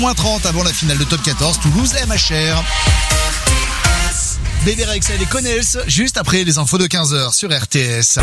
Moins 30 avant la finale de Top 14, Toulouse et MHR. Bébé Rexha et les connaissent juste après les infos de 15h sur RTS.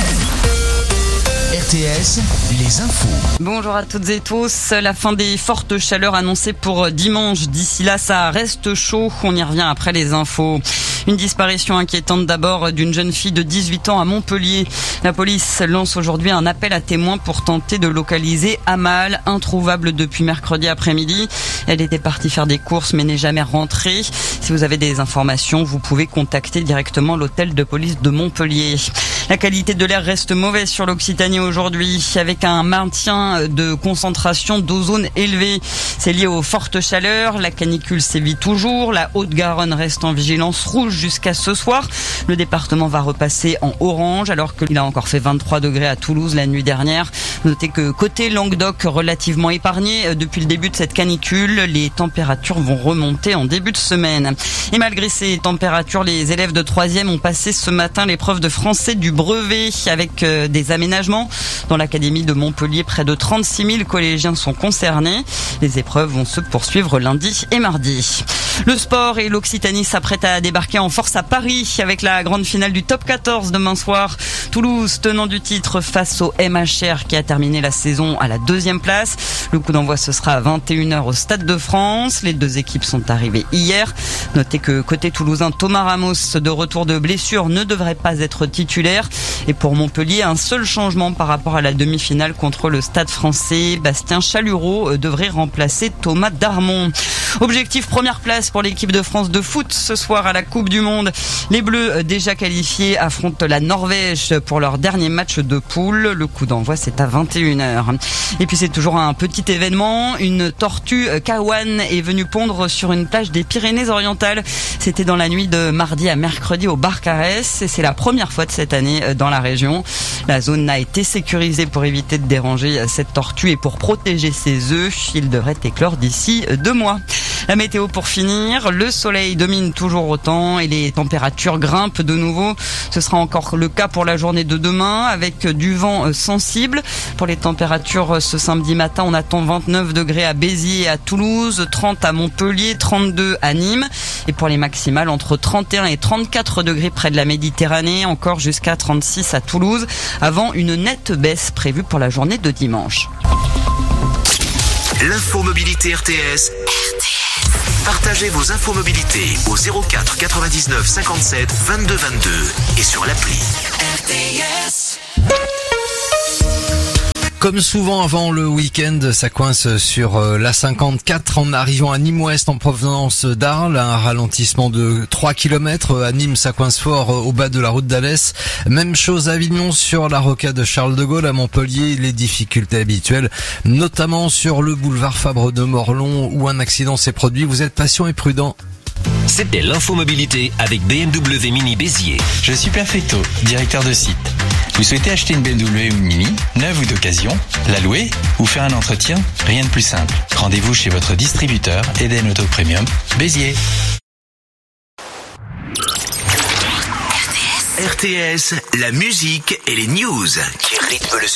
RTS, les infos. Bonjour à toutes et tous. La fin des fortes chaleurs annoncées pour dimanche. D'ici là, ça reste chaud. On y revient après les infos. Une disparition inquiétante d'abord d'une jeune fille de 18 ans à Montpellier. La police lance aujourd'hui un appel à témoins pour tenter de localiser Amal, introuvable depuis mercredi après-midi. Elle était partie faire des courses mais n'est jamais rentrée. Si vous avez des informations, vous pouvez contacter directement l'hôtel de police de Montpellier. La qualité de l'air reste mauvaise sur l'Occitanie aujourd'hui, avec un maintien de concentration d'ozone élevée. C'est lié aux fortes chaleurs. La canicule sévit toujours. La Haute-Garonne reste en vigilance rouge jusqu'à ce soir. Le département va repasser en orange, alors qu'il a encore fait 23 degrés à Toulouse la nuit dernière. Notez que côté Languedoc, relativement épargné depuis le début de cette canicule, les températures vont remonter en début de semaine. Et malgré ces températures, les élèves de 3e ont passé ce matin l'épreuve de français du brevet avec des aménagements. Dans l'académie de Montpellier, près de 36 000 collégiens sont concernés. Les épreuves vont se poursuivre lundi et mardi. Le sport et l'Occitanie s'apprêtent à débarquer en force à Paris avec la grande finale du Top 14 demain soir. Toulouse, tenant du titre face au MHR qui a terminé la saison à la 2e place. Le coup d'envoi ce sera à 21h au Stade de France. Les deux équipes sont arrivées hier. Notez que côté toulousain, Thomas Ramos, de retour de blessure, ne devrait pas être titulaire. Et pour Montpellier, un seul changement par rapport à la demi-finale contre le Stade français. Bastien Chalureau devrait remplacer Thomas Darmon. Objectif première place pour l'équipe de France de foot ce soir à la Coupe du Monde. Les Bleus, déjà qualifiés, affrontent la Norvège pour leur dernier match de poule. Le coup d'envoi, c'est à 21h. Et puis c'est toujours un petit événement. Une tortue kawan est venue pondre sur une plage des Pyrénées-Orientales. C'était dans la nuit de mardi à mercredi au Barcarès. Et c'est la première fois de cette année dans la région. La zone a été sécurisée pour éviter de déranger cette tortue et pour protéger ses œufs. Il devrait éclore d'ici 2 mois. La météo pour finir, le soleil domine toujours autant et les températures grimpent de nouveau. Ce sera encore le cas pour la journée de demain avec du vent sensible. Pour les températures ce samedi matin, on attend 29 degrés à Béziers et à Toulouse, 30 à Montpellier, 32 à Nîmes. Et pour les maximales, entre 31 et 34 degrés près de la Méditerranée, encore jusqu'à 36 à Toulouse, avant une nette baisse prévue pour la journée de dimanche. L'info mobilité RTS. Partagez vos infos mobilité au 04 99 57 22 22 et sur l'appli RTS. Comme souvent avant le week-end, ça coince sur la 54 en arrivant à Nîmes-Ouest en provenance d'Arles. Un ralentissement de 3 km. À Nîmes, ça coince fort au bas de la route d'Alès. Même chose à Avignon sur la rocade Charles de Gaulle. À Montpellier, les difficultés habituelles, notamment sur le boulevard Fabre de Morlon où un accident s'est produit. Vous êtes patient et prudent. C'était l'infomobilité avec BMW Mini Béziers. Je suis Perfecto, directeur de site. Vous souhaitez acheter une BMW ou une Mini, neuve ou d'occasion, la louer ou faire un entretien? Rien de plus simple. Rendez-vous chez votre distributeur Eden Auto Premium, Béziers. RTS, la musique et les news qui rythment le